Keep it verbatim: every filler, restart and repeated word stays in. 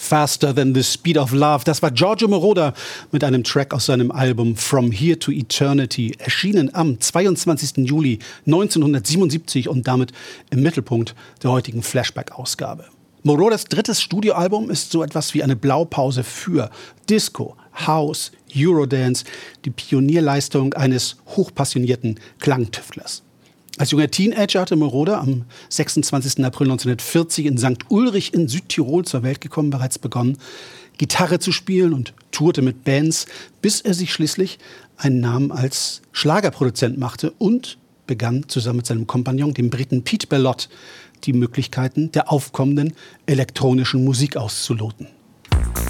Faster Than the Speed of Love. Das war Giorgio Moroder mit einem Track aus seinem Album From Here to Eternity, erschienen am zweiundzwanzigsten Juli neunzehnhundertsiebenundsiebzig und damit im Mittelpunkt der heutigen Flashback-Ausgabe. Moroders drittes Studioalbum ist so etwas wie eine Blaupause für Disco, House, Eurodance, die Pionierleistung eines hochpassionierten Klangtüftlers. Als junger Teenager hatte Moroder am sechsundzwanzigsten April neunzehnhundertvierzig in Sankt Ulrich in Südtirol zur Welt gekommen bereits begonnen, Gitarre zu spielen und tourte mit Bands, bis er sich schließlich einen Namen als Schlagerproduzent machte und begann zusammen mit seinem Kompagnon, dem Briten Pete Bellotte, die Möglichkeiten der aufkommenden elektronischen Musik auszuloten.